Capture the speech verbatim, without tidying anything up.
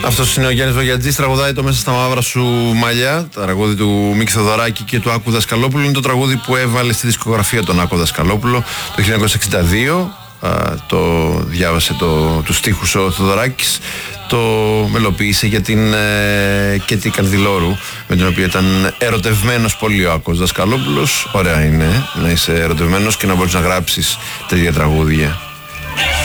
Αυτός είναι ο Γιάννης Βογιατζής, τραγουδάει το «Μέσα στα μαύρα σου μαλλιά», τραγούδι του Μίκη Θοδωράκη και του Άκου Δασκαλόπουλου. Είναι το τραγούδι που έβαλε στη δισκογραφία τον Άκου Δασκαλόπουλο το χίλια εννιακόσια εξήντα δύο. Α, το διάβασε το, τους στίχους ο Θοδωράκης, το μελοποίησε για την ε, Κέτη Καρδιλόρου, με την οποία ήταν ερωτευμένος πολύ ο Άκος Δασκαλόπουλος. Ωραία είναι να είσαι ερωτευμένος και να μπορείς να γράψεις τέτοια τραγούδια.